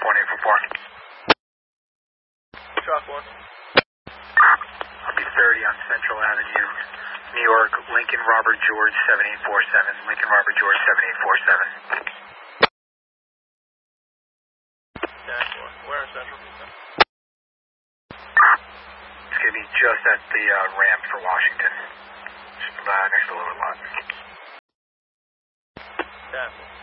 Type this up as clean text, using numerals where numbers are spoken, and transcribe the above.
Truck 1. I'll be 30 on Central Avenue, New York, Lincoln Robert George 7847, Lincoln Robert George 7847. Dash 1. Where in Central? It's going to be just at the ramp for Washington, just next to the lower lot. Dash 1.